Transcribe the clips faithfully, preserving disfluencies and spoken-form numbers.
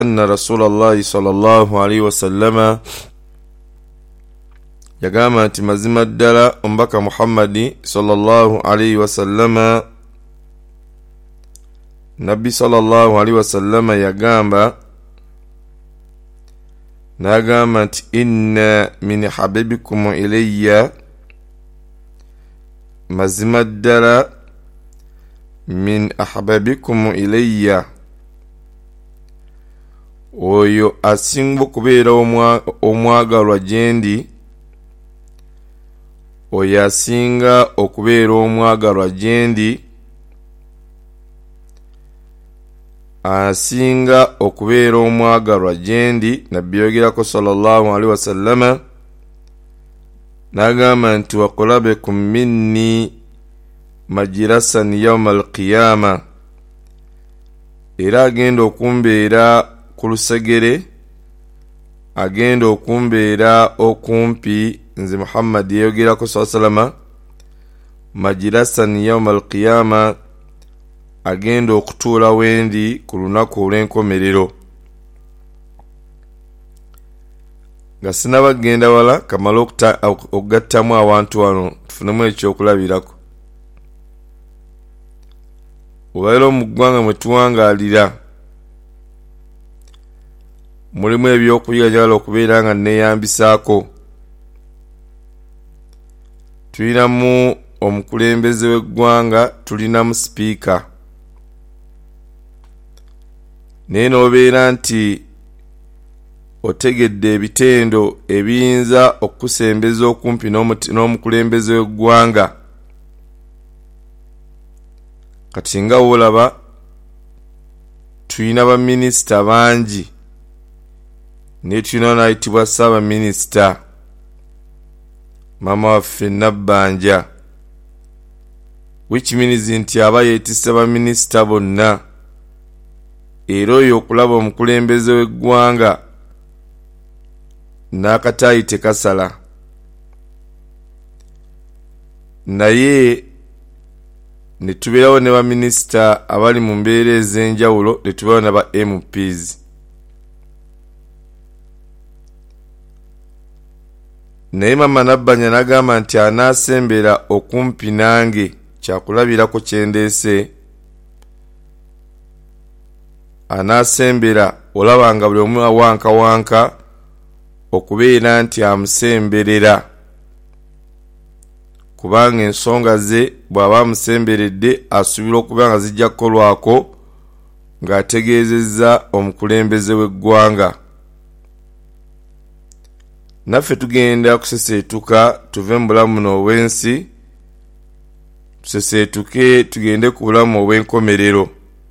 anna Rasulullah sallallahu alaihi wasallam yagamba nti mazima ddala omubaka Muhammad sallallahu alaihi wasallam Nabbi sallallahu alaihi wasallam yagamba nagamba nti inna min habibikum ilayya mazima ddala min ahbabikum ilayya oyo asinga okubeera omwagalwa gyendi oyo asinga okubeera omwagalwa gyendi asinga okubeera omwagalwa gyendi nabbi yogerako sallallahu alaihi wasallama nagamba nti waqulabikum minni majirasan yawm alqiyama era agenda okumbeera ku lusegere agenda okumbeera okumpi nze Muhammad yogerako sallallahu alaihi wasallama majirasan yawm alqiyama agenda okutuula wendi ku lunaku olw'enkomerero nga sinabagenda wala kamala okugattamu awantu wano tufunemu ekyokulabirako olwaleero mu ggwanga mwe tuwangaalira mulimu ebyokuyiga njagala okubeera nga neeyambisaako tulinamu omukulembeze w'eggwanga tulinamu sipiika naye n'obeera nti otegedde ebitendo ebiyinza okukusembeza okumpi n'omukulembeze w'eggwanga kati nga wolaba tulina baminisita bangi naye tulina n'ayitibwa ssaabaminisita maama waffe Nabbanja which means nti aba yeetisse baminisita bonna era oyo okulaba omukulembeze w'eggwanga n'akataayi tekasala naye ne tubeerawo ne baminisita abali mu mbeera ez'enjawulo ne tubeerawo ne ba M Ps naye maama Nabbanja n'agamba nti anaasembera okumpi nange kyakulabirako kyendeese anaasembera olabanga buli omu awanka wanka okubeera nti amusemberera kubanga ensonga ze bw'aba amusemberedde asuubira okuba nga zijja kukolwako ng'ategeezezza omukulembeze w'eggwanga. Naffe tugenda kuseseetuka tuve mu bulamu n'obwensi tuseseetuke tugende ku bulamu obw'enkomerero.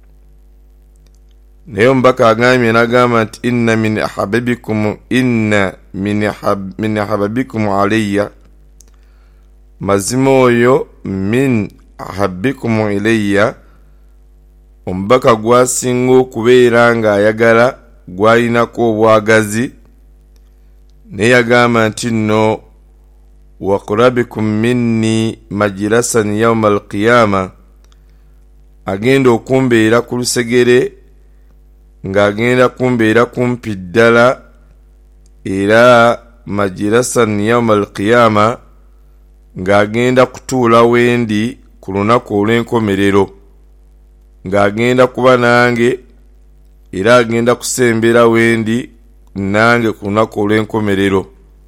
naye omubaka agambye n'agamba nti inna min ahabibikum inna min ahabibikum alayya mazima oyo min ahabibikum ilayya omubaka gwasinga okubeera ng'ayagala gwalinako obwagazi naye yagamba nti nno waqurabikum minni majirasan yawma alqiyama agenda okumbeera ku lusegere ng'agenda kumbeera kumpi ddala era majirasan yawma alqiyama ng'agenda kutuula wendi ku lunaku olw'enkomerero ng'agenda kuba nange era agenda kusembera wendi nange ku lunaku olw'enkomerero.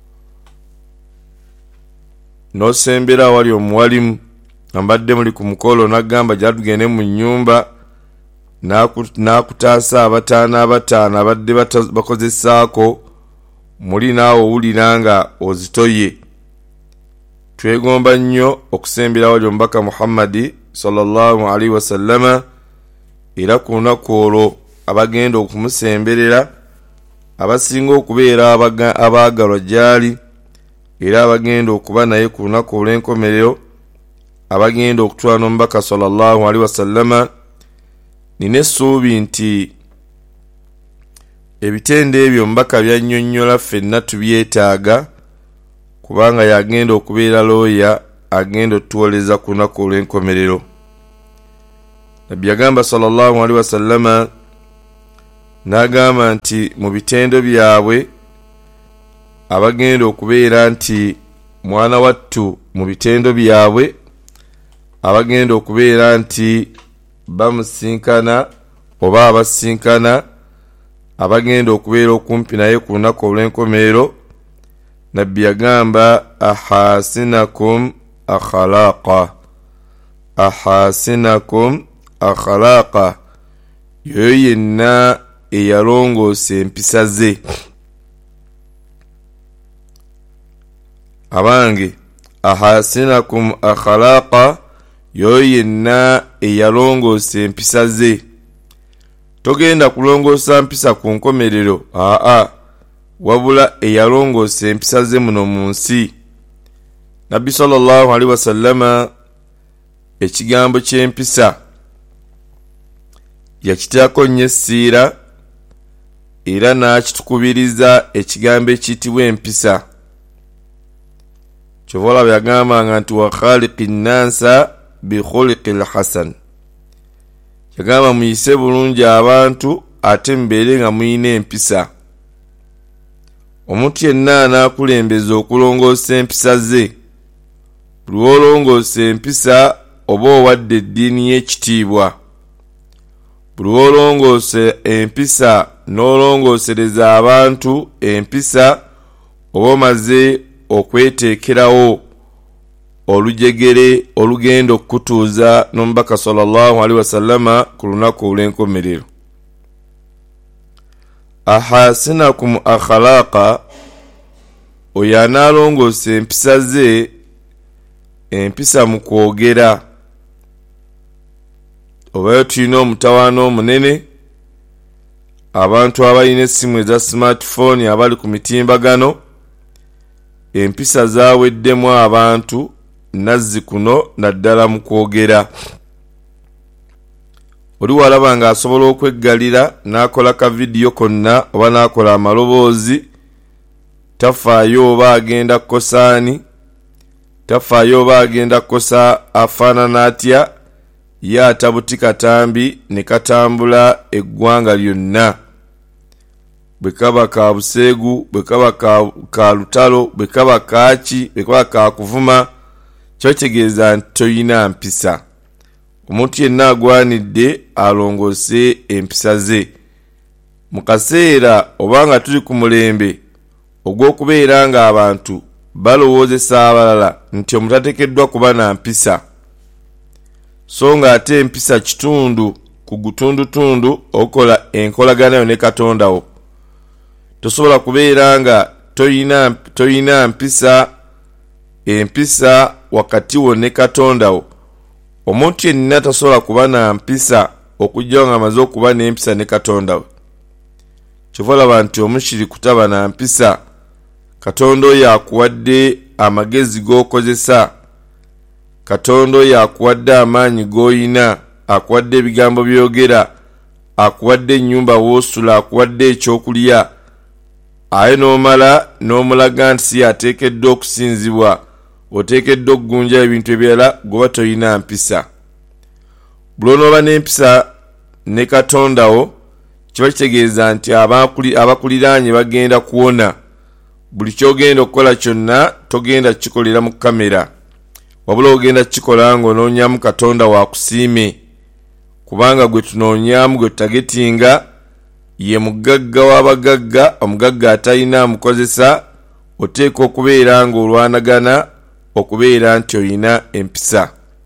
N'osembera awali omuwalimu ambadde muli ku mukolo n'agamba gya tugende mu nnyumba n'akutaasa abataano abataano abadde bakozesaako muli naawe owulira nga ozitoye. Twegomba nnyo okusembera awali omubaka Muhammadi sallallahu alaihi wasallama era ku lunaku olwo abagenda okumusemberera abasinga okubeera abaagalwa gyali era abagenda okuba naye ku lunaku olw'enkomerero abagenda okutwala n'omubaka sallallahu alaihi wasallama. Nina essuubi nti ebitende ebyo omubaka byannyonnyola ffenna tubyetaaga kubanga yagenda okubeera looya agenda otuwoleza ku lunaku olw'enkomerero. Nabbi yagamba sallallahu alaihi wasallama n'agamba nti mu bitendo byabwe abagenda okubeera nti mwana wattu mu bitendo byabwe abagenda okubeera nti bamusinkana oba abasinkana abagenda okubeera okumpi naye ku lunaku olw'enkomerero, nabbi yagamba ahasinakum akhalaqa, ahasinakum akhalaqa, yoyo yenna eyalongoosa empisa ze. abange ahasinakum akhalaqa, yoyo yenna eyalongoosa empisa ze. Togenda kulongoosa mpisa ku nkomerero, aa wabula eyalongoosa empisa ze muno mu nsi. Nabbi sallallahu alaihi wasallama ekigambo ky'empisa yakiteako nnyo essiira era n'akitukubiriza ekigambo ekiyitibwa empisa. Kyova yagambanga nti wa khaliqi nnasa bi khuliqil hasan, yagamba muyise bulungi abantu ate mbeere nga muyina empisa. Omuntu yenna anaakulembeza okulongoosa empisa ze, buli olongoosa empisa oba owadde eddiini y'ekitiibwa, buli olongoosa empisa n'olongoosereza abantu empisa oba omaze okweteekerawo olujegere olugenda okutuuza n'omubaka sallallahu alaihi wasallama ku lunaku olw'enkomerero. Ahasinakum akhalaqa, oyo anaalongoosa empisa ze, empisa mu kwogera. Obayo tulina omutawaana omunene, abantu abalina essimu eza smartphone abali ku mitimbagano, empisa zaaweddemu abantu nazzi kuno naddala mu kwogera. Oli walaba nga asobola okweggalira n'akola ka vidiyo konna oba n'akola amaloboozi, tafaayo oba agenda kukosaani, tafaayo oba agenda kukosa afaanana atya, ye atabuti katambi ne katambula eggwanga lyonna. Bwe kaba ka buseegu, bwe kaba ka, ka lutalo, bwe kaba kaaki, bwe kaba ka kuvuma, kyotegeeza nti toyina mpisa. Omuntu yenna agwanidde alongoose empisa ze. Mu kaseera obanga tuli ku mulembe ogw'okubeera nga abantu balowoozesa abalala nti omuntu ateekeddwa kuba na mpisa, so nga ate empisa kitundu ku gutundutundu okola enkolaganayo ne Katonda wo. Tosobola kubeera nga toyina toyina mpisa empisa wakati wo ne Katonda wo. Omuntu yenna tasobola kuba na mpisa okujja nga amaze okuba n'empisa ne Katonda we. Kyova olaba nti omushiri kutaba na mpisa. Katonda oyo akuwadde amagezi g'okozesa, Katonda oyo akuwadde amaanyi g'oyina, akuwadde ebigambo byogera, akuwadde ennyumba w'osula, akuwadde ekyokulya, aye n'omala n'omulaga nti si ateekeddwa okusinzibwa, oteekeddwa okugunja ebintu ebirala goba toyina mpisa. Buli onooba n'empisa ne Katonda wo, kiba kitegeeza nti abakuliraanye bagenda kuwona. Buli kyogenda okukola kyonna togenda kikolera mu kamera, wabula ogenda kikola ng'onoonyamu Katonda waakusiime, kubanga gwe tunoonyaamu, gwe tutagetinga, ye mugagga w'abagagga, omugagga atalina amukozesa. Oteeka okubeera ng'olwanagana okubeera nti oyina empisa.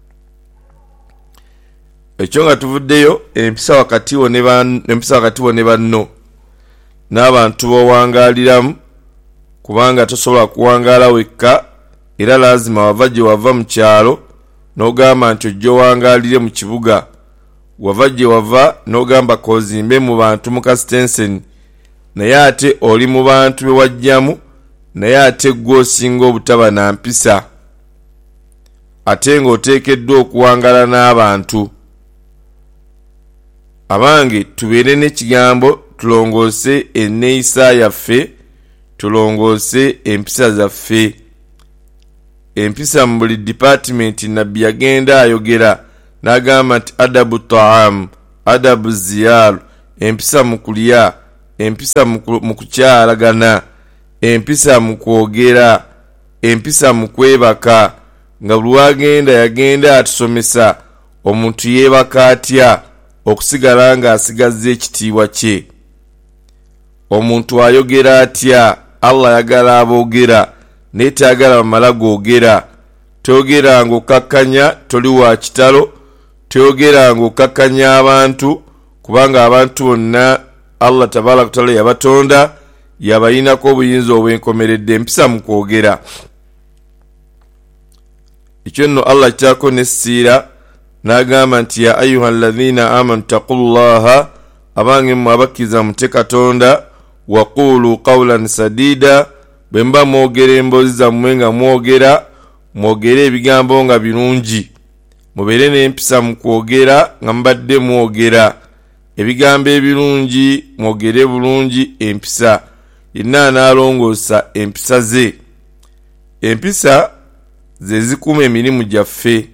Ekyo nga tuvuddeyo, empisa wakati wo ne banno, empisa wakati wo ne banno n'abantu b'owangaaliramu, kubanga tosobola kuwangaala wekka, era lazima wava gye wava mu kyalo n'ogamba nti ojja owangaalire mu kibuga. Wava gye wava n'ogamba kozimbe mu bantu mu kasitenseni, naye ate oli mu bantu be wajjamu, naye ate gwe osinga obutaba na mpisa, ate ng'oteekeddwa okuwangaala n'abantu. Abange tubeere n'ekigambo, tulongoose enneeyisa yaffe, tulongoose empisa zaffe. Empisa mu buli department nabbi yagenda ayogera n'agamba nti adabu ta'am, adabu ziyaru, empisa mu kulya, empisa mu kukyalagana, empisa mu kwogera, empisa mu kwebaka, nga buli wagenda yagenda atusomesa omuntu yeebaka atya okusigala nga asigazza ekitiibwa kye. Omuntu ayogera atya, Allah yagala aboogera naye tayagala bamala googera. Toyogera ng'okakkanya toli wa kitalo, toyogera ng'okakkanya abantu, kubanga abantu bonna Allah tabaaraka wa ta'aala yabatonda yabayinako obuyinza obwenkomeredde. Empisa mu kwogera. Ekyo nno Allah kyako nessiira n'agamba nti ya ayuha alladhina amanu taqullaha, abange mmwe abakkiriza mutye Katonda, waqulu qawlan sadida, bwe mba mwogera emboozi zammwe nga mwogera, mwogere ebigambo nga birungi, mubeere n'empisa mu kwogera nga mubadde mwogera ebigambo ebirungi, mwogere bulungi empisa. Yenna anaalongoosa empisa ze. Empisa ze zikuuma emirimu gyaffe.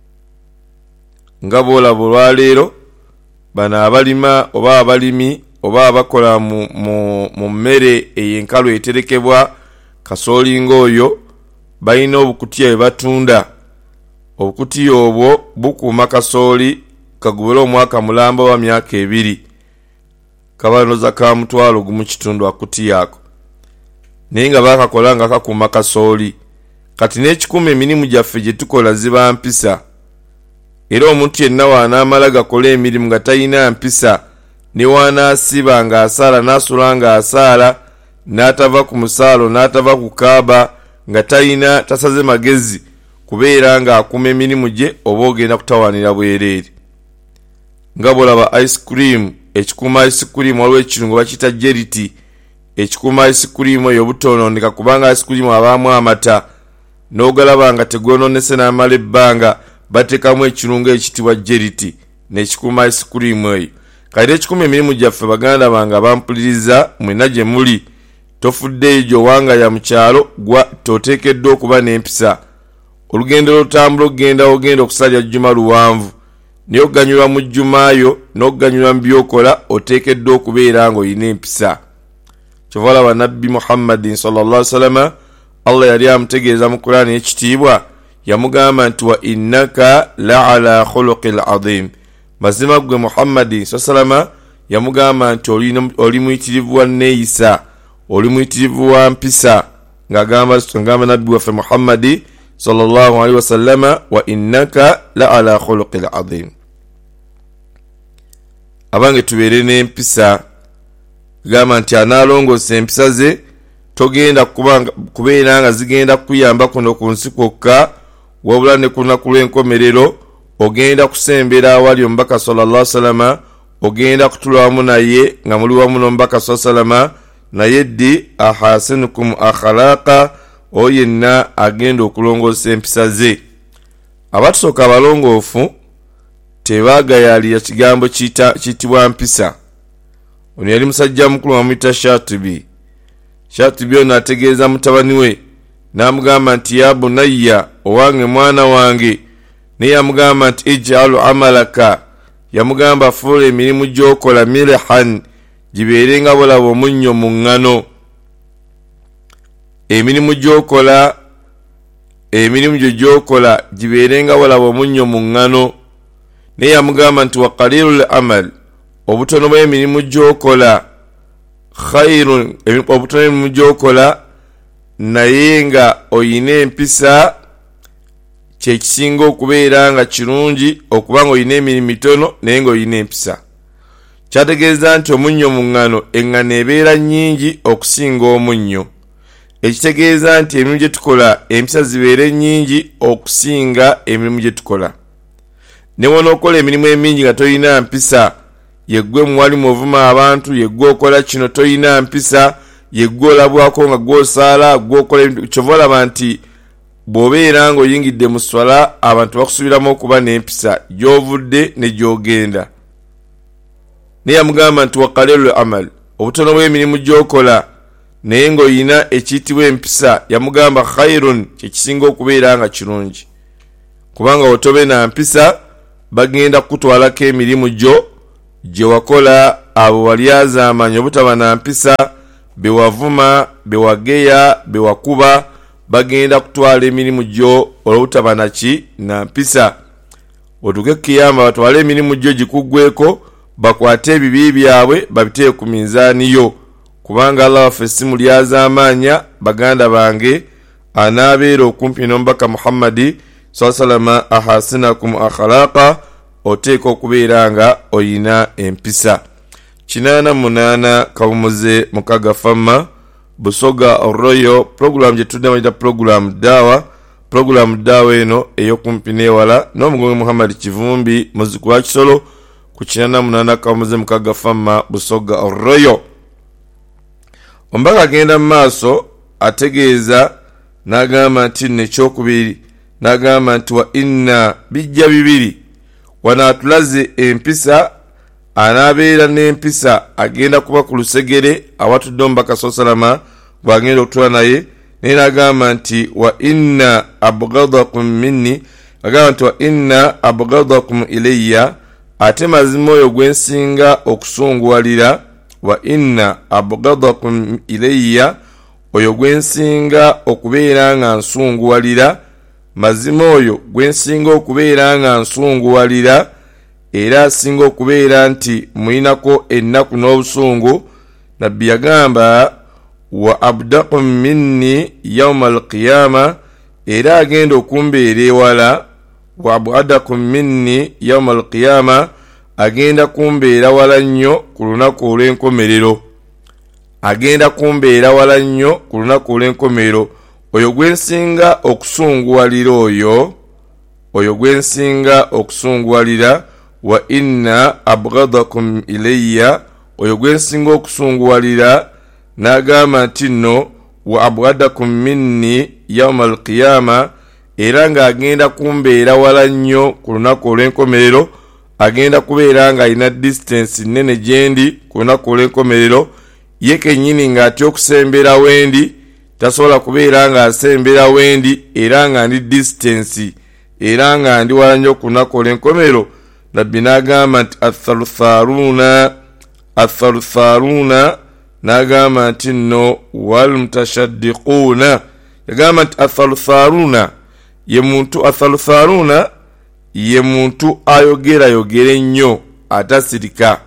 Nga bw'olaba olwaleero bano abalima oba abalimi oba abakola mu, mu, mu mmere ey'enkalu eterekebwa kasooli ng'oyo balina obukutiya bwe batunda. Obukutiya obwo bukuuma kasooli kagubula omwaka mulamba wa myaka ebiri, kabanoza ka mutwalo gumu kitundu akutiya ako, naye nga bakakola nga kakuuma kasooli. Kati n'ekikuuma emirimu gyaffe gye tukola ziba mpisa. Era omuntu yenna waanaamala gakola emirimu nga talina mpisa, ne waanaasiba ng'asaala n'asula ng'asaala, n'atava ku musaalo n'atava ku kaaba nga talina tasaze magezi kubeera ng'akuuma emirimu gye, oba ogenda kutawaanira bwereere. Nga bw'olaba ice cream, ekikuuma ice cream waliwo ekirungo bakiyita jeriti. Ekikuuma ice cream eyo butoonondeka kubanga ice cream abaamu amata, n'ogalaba nga tegwonoonese n'amala ebbanga, bateekamu ekirungo ekitibwa jeriti n'ekikuuma ice cream eyo. Kale ekikuuma emirimu gyaffe baganda bange abampuliriza mwenna gye muli, tofudde gy'owanga ya mu kyalo, gwa toteekeddwa okuba n'empisa. Olugendo lw'otambula okugenda ogenda okusalya jjuma luwanvu, naye okuganyulwa mu jjumaayo n'okuganyulwa mu byokola, oteekeddwa okubeera ng'olina empisa. Kyova olaba Nabbi Muhammadin sallallahu alaihi wasallam, Allah yali amutegeeza mu Qur'ani ekitiibwa, yamugamba nti wa innaka la'ala khuluqil azim. Mazima gwe Muhammadin sallallahu alaihi wasallam yamugamba nti oli muyitirivu wa neeyisa, oli muyitirivu wa mpisa, ng'agamba ng'agamba Nabbi waffe Muhammadi sallallahu alaihi wasallam wa innaka la'ala khuluqil azim. Abange tubeere n'empisa. Gamba nti anaalongoosa empisa ze, togenda kubeera nga zigenda kuyamba kuno ku nsi kwokka, wabula ne ku lunaku lw'enkomerero ogenda kusembera awali omubaka sallallahu alaihi wasallam, ogenda kutula wamu naye nga muli wamu n'omubaka sallallahu alaihi wasallam, naye ddi ahasinukum akhlaqa, oyo yenna agenda okulongoosa empisa ze. Abatusooka abalongoofu tebaagayaalira kigambo kiyitibwa mpisa. Ono yali musajja mukulu bamuyita Shatibi. Shatibi ono ategeeza mutabani we n'amugamba nti ya bunayya, owange mwana wange, naye yamugamba nti ij'alu amalaka, yamugamba fuula emirimu gy'okola milhan, gibeere nga bulaba omunnyo mu ŋŋano. Emirimu gy'okola emirimu gyo gy'okola gibeere nga bulaba omunnyo mu ŋŋano. Naye yamugamba nti wa qalilul amal, obutono bw'emirimu gy'okola khairun, obutono bw'emirimu gy'okola naye nga oyina empisa, kye kisinga okubeera nga kirungi okuba nga oyina emirimu mitono naye nga oyina empisa. Kyategeeza nti omunnyo mu ŋŋano, eŋŋano ebeera nnyingi okusinga omunnyo. Ekitegeeza nti emirimu gye tukola empisa zibeere nnyingi okusinga emirimu gye tukola. Ne wonookola emirimu emingi nga toyina mpisa, yeggwe muwali muvuma abantu, yeggwe okola kino toyina mpisa, yeggwe olabwako nga gw'osaala, gw'okola. Kyova olaba nti bw'obeera ng'oyingidde mu swala, abantu bakusubiramu okuba n'empisa gy'ovudde ne gy'ogenda. Naye yamugamba nti wa qalilul amal, obutono bw'emirimu gy'okola naye ng'oyina ekiyitibwa empisa, yamugamba khairun, kye kisinga okubeera nga kirungi. Kubanga otobe na mpisa bagenda kutwalako emirimu gyo gye wakola abo walyazaamanya obutaba na mpisa bewavuma bewageya bewakuba bagenda kutwala emirimu gyo olwobutaba naki na mpisa. Otuke kiyama batwala emirimu gyo gikuggweko bakwate ebibi byabwe babiteeke ku minzaani yo, kubanga Allah waffe si mulyazaamanya baganda bange anaabeera okumpi n'omubaka Muhammadi sallallahu alayhi wa sallam ahasinakum akhlaqa oteeka okubeera nga oyina empisa. Kinaana munaana kawumuze mukaga famma Busoga Royal program gye tudde program dawa program dawa eno eyokumpi n'ewala n'omugongo Muhammad Kivumbi muziku wa Kisolo ku kinaana munaana kawumuze mukaga famma Busoga Royal. Omubaka agenda mu maaso ategeeza n'agamba nti nekyokubiri n'agamba nti wa inna bijja bibiri wanaatulaze empisa anaabeera n'empisa agenda kuba ku lusegere awatudde omubaka salama bw'agenda okutula naye, naye n'agamba nti wa inna abghadakum minni agamba nti wa inna abghadakum ilayya ate mazima oyo gwensinga okusunguwalira wa inna abghadakum ilayya oyo gwensinga okubeera nga nsunguwalira mazima oyo gwensinga okubeera nga nsunguwalira era asinga okubeera nti muyinako ennaku n'obusungu. Nabbi yagamba wa abdakum minni yawma alqiyama era agenda okumbeera ewala wa abadakum minni yawma alqiyama agenda kumbeera wala nnyo ku lunaku olw'enkomerero agenda kumbeera wala nnyo ku lunaku olw'enkomerero oyo gwensinga okusunguwalira oyo oyo gwensinga okusunguwalira wa inna abghadakum ilayya oyo gwensinga okusunguwalira n'agamba nti nno wa abghadakum minni yawma alqiyama era ng'agenda kumbeera wala nnyo ku lunaku olw'enkomerero agenda kubeera nga alina distance nnene gyendi ku lunaku olw'enkomerero ye kennyini ng'atya okusembera wendi tasobola kubeera nga asembera wendi era nga ndi distance era nga ndi wala nnyo ku lunaku olw'enkomerero. Nabbi n'agamba nti athalutharuna athalutharuna n'agamba nti nno wal mutashaddiquna yagamba nti athalutharuna ye muntu athalutharuna ye muntu ayogera yogera ennyo atasirika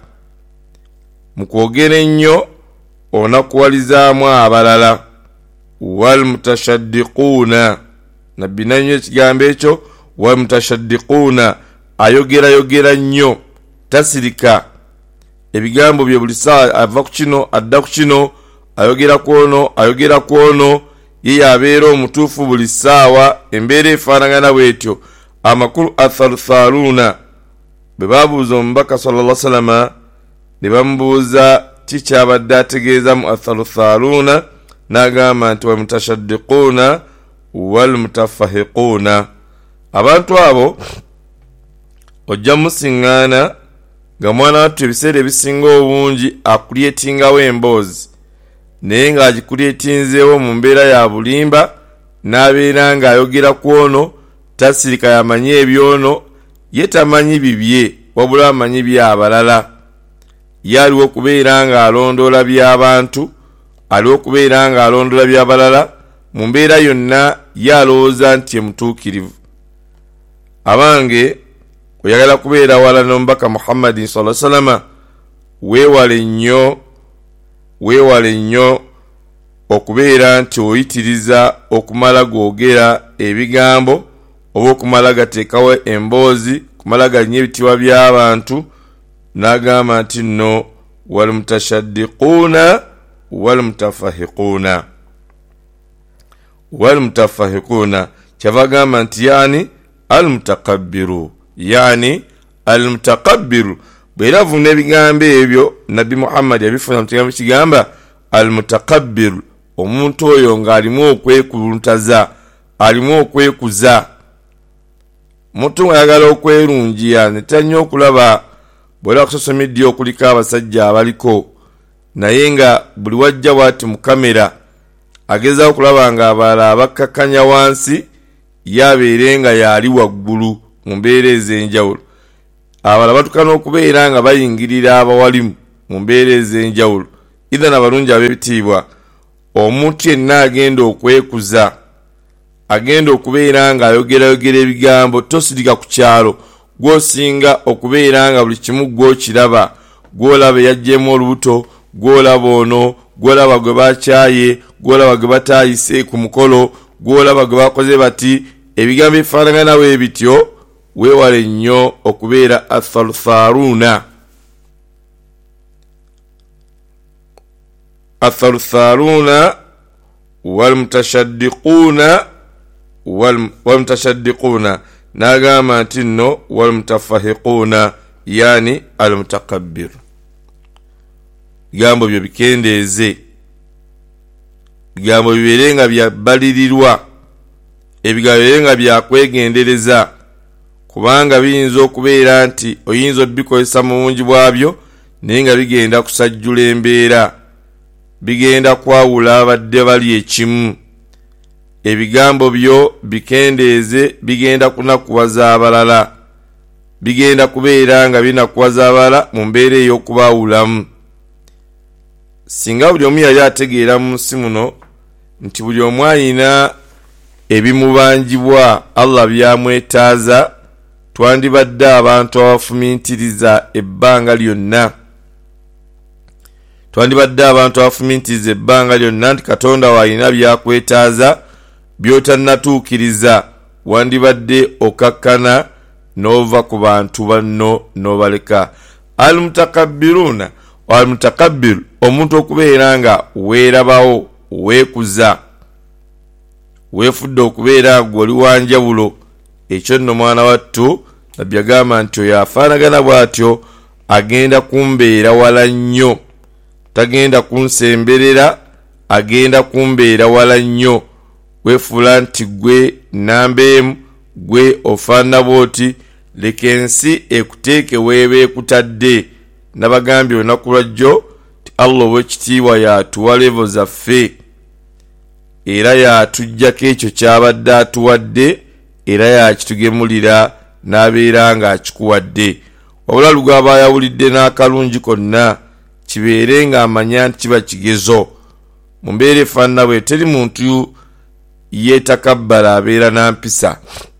mu kwogera ennyo onakuwalizaamu abalala wal mutashaddiquna nabbi nanyo ekigambo ekyo wal mutashaddiquna ayogera yogera nnyo tasirika ebigambo bye buli saa ava ku kino adda ku kino ayogera kwono ayogera kwono ye abeera omutuufu buli ssaawa embeera efaanagana bwetyo. Amakulu athalutharuna bwe babuuza omubaka sallallahu alaihi wasallam ne bamubuuza kikyabadde ategeeza mu athalutharuna n'agamba nti wal mutashaddiquna wal mutafahiquna abantu abo ojja musiŋŋaana nga mwana wattu ebiseera ebisinga obungi akulyetingawo emboozi naye ng'agikulyetinzeewo mu mbeera ya bulimba n'abeera ng'ayogera ku ono tasirika yamanyi ebyono ye tamanyi bibye wabula amanyi byabalala ye aliwo okubeera ng'alondoola by'abantu aliwo okubeera ng'alondoola by'abalala mu mbeera yonna ye alowooza nti emutuukirivu. Abange oyagala kubeera wala n'omubaka Muhammad sallallahu alaihi wasallam weewale nnyo weewale nnyo okubeera nti oyitiriza okumala gwogera ebigambo oba okumala gateekawo emboozi kumala galinnya ebitiibwa by'abantu n'agamba nti nno wal mutashaddiquna wal mutafahiquna wal mutafahiquna kyava gamba nti yani al mutakabbiru yani al mutakabbiru bweravu n'ebigambo ebyo Nabbi Muhammad yabifuna mu kigambo kigamba al mutakabbiru omuntu oyo ng'alimu okwekuluntaza alimu okwekuza mutu ayagala okwerungiya netanya okulaba bwera ku social media okuliko abasajja abaliko naye nga buli wajja bwati mu kamera ageza okulaba nga abalala abakkakkanya wansi yabeere nga yali waggulu mu mbeera ez'enjawulo. Abalala batukana okubeera nga bayingirira abawalimu mu mbeera ez'enjawulo. Idhan abalungi ab'ebitiibwa, omuntu yenna agenda okwekuza, agenda okubeera nga ayogerayogera ebigambo, tosirika ku kyalo gw'osinga okubeera nga buli kimu gw'okiraba, gw'olaba yajjemu olubuto, gw'olaba ono, gw'olaba gwe bakyaye, gw'olaba gwe bataayise ku mukolo, gw'olaba gwe bakoze bati, ebigambo ebifaanagana bwe bityo, weewale nnyo okubeera atharutharuuna. atharutharuuna walmutashaddiquuna walmutashaddiquuna, n'agamba nti nno walmutafahiquuna, yani almutakabbir. Bigambo byo bikendeeze, bigambo bibeere nga byabalirirwa, ebigambo bibeere nga byakwegendereza, kubanga biyinza okubeera nti oyinza obikozesa mu bungi bwabyo naye nga bigenda kusajjula embeera, bigenda kwawula abadde bali ekimu. Ebigambo byo bikendeeze, bigenda kunakuwaza abalala, bigenda kubeera nga binakuwaza abalala mu mbeera ey'okubaawulamu. Singa buli omu yali ategeera mu nsi muno nti buli omu alina ebimubanjibwa Allah byamwetaaza, twandibadde abantu abafumintiriza ebbanga lyonna. Twandibadde abantu abafumintiriza ebbanga lyonna nti Katonda waalina byakwetaaza by'otannatuukiriza, wandibadde okakkana n'ova ku bantu banno n'obaleka. Almutakabbiruuna, almutakabbiru, omuntu okubeera nga weerabawo, weekuza, weefudde okubeera nga oli wanjawulo. Ekyo nno mwana wattu Nabbi agamba nti oyo afaanagana bw'atyo agenda kumbeera wala nnyo, tagenda kunsemberera, agenda kumbeera wala nnyo. Weefuula nti gwe nambeemu, gwe ofaanana bw'oti, leka ensi ekuteeke weeba ekutadde. Nabagambye olunaku lwajjo ti Allah ow'ekitiibwa y'atuwa levo zaffe, era y'atuggyako ekyo ky'abadde atuwadde, era y'akitugemulira n'abeera nga akikuwadde. Wabula lugaba yawulidde n'akalungi konna, kibeere nga amanya nti kiba kigezo. Mu mbeera efaanana bwe teri muntu yeetakabbala abeera na mpisa,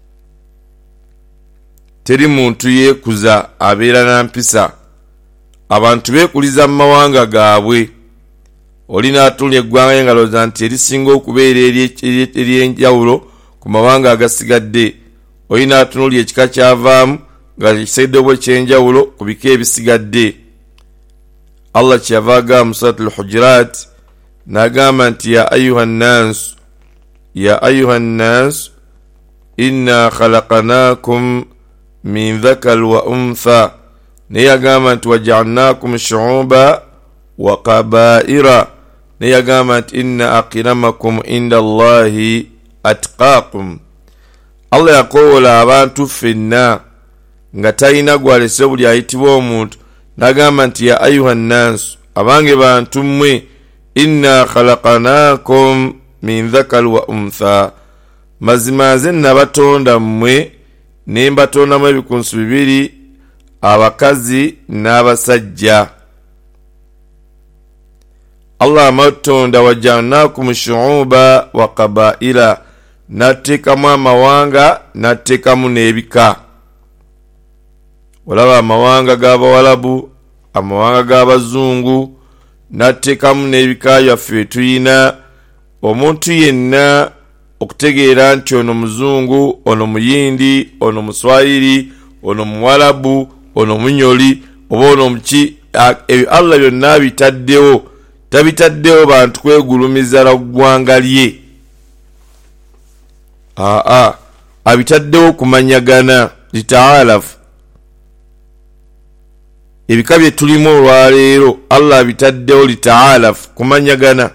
teri muntu yeekuza abeera na mpisa. Abantu beekuliza mu mawanga gaabwe. Oli n'atunula eggwanga engaloza nti erisinga okubeera ery'enjawulo ku mawanga agasigadde. Oli n'atunulya ekika kyavaamu nga kisaidde bwe ky'enjawulo ku bika ebisigadde. Allah kyava agamba mu Suuratul Hujurat n'agamba nti ya ayuha nnaas, ya ayuha nnaas inna khalaqnaakum min dhakar wa untha, naye agamba nti waja'alnaakum shu'uban wa qabaa'ira, naye agamba nti inna akramakum inda Allahi atqaakum. Allah yakoola abantu ffenna nga talina gwalese buli ayitibwa omuntu, n'agamba nti ya ayuha nnaas, abange bantu mmwe, inna khalaqnaakum min dhakar wa untha, mazima nze nabatonda mmwe ne mbatondamu ebikunsu bibiri, abakazi n'abasajja. Allah amatonda waja'alnaakum shu'uban wa qabaa'ila, n'ateekamu amawanga n'ateekamu n'ebika. Olaba amawanga g'Abawalabu, amawanga g'Abazungu, n'ateekamu n'ebika byaffe tuyina. Omuntu yenna okutegeera nti ono muzungu, ono muyindi, ono muswahili, ono muwalabu, ono munyoli, oba ono muki, ebyo Allah byonna bitaddewo. Tabitaddewo bantu kwegulumiza la ggwanga lye. Aa, abitaddewo kumanyagana, litaalafu. Ebika bye tulimu olwaleero Allah abitaddewo litaalafu, kumanyagana.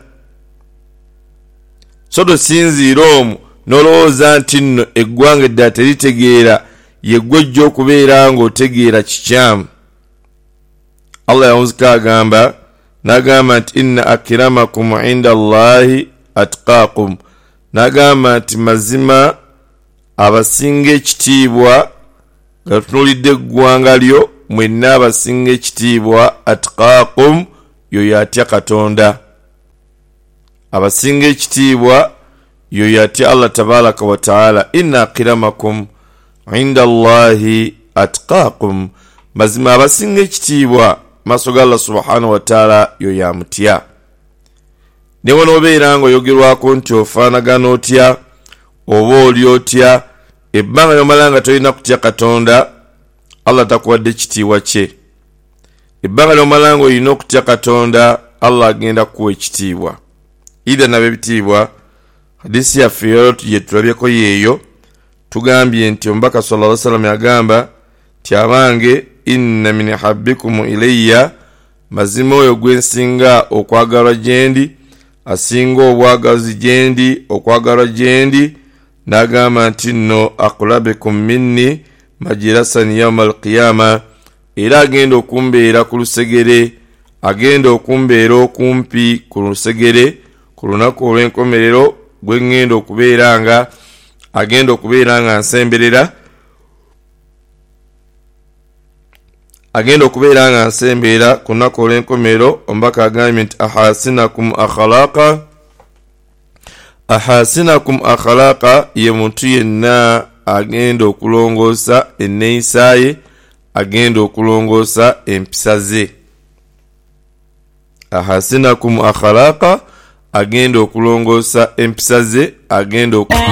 So tosinziira omwo n'olowooza nti nno eggwanga eddala teritegeera, ye ggwe ojja okubeera ng'otegeera kikyamu. Allah yawunzika agamba, n'agamba nti inna akramakum inda Allahi atqaakum, n'agamba nti mazima abasinga ekitiibwa nga tutunuulidde eggwanga lyo mwenna abasinga ekitiibwa atqaakum yoyo atya Katonda abasinga ekitiibwa yoyo atya Allah tabaraka wa taala inna akramakum inda Allahi atqaakum mazima abasinga ekitiibwa maaso ga Allah subhanahu wa taala yoyo amutya ne wonobeera ng'oyogerwako nti ofaanagana otya oba oli otya ebbanga lyomalanga tolina kutya Katonda Allah takuwadde ekitiibwa kye ebbanga lyomalanga olina okutya Katonda Allah agenda kuwa ekitiibwa ida nab'ebitiibwa hadisi yaffe yolo tuje tulabyeko yeeyo tugambye nti omubaka sallallahu alaihi wasallam yagamba ti abange inna min habbikum ilayya mazima oyo gwensinga okwagalwa gyendi asinga obwagazi gyendi okwagalwa gyendi n'agamba nti nno aqlabikum minni majirasan yawm alqiyama era agenda okumbeera ku lusegere agenda okumbeera okumpi ku lusegere ku lunaku olw'enkomerero gwe ngenda okubeera nga agenda okubeera nga nsemberera agenda okubeera nga nsemberera ku lunaku olw'enkomerero omubaka agambye nti ahasinakum akhlaqa ahasinakum akhlaqa ye muntu yenna agenda okulongoosa enneeyisa ye agenda okulongoosa empisa ze ahasinakum akhlaqa agenda okulongoosa empisa ze agenda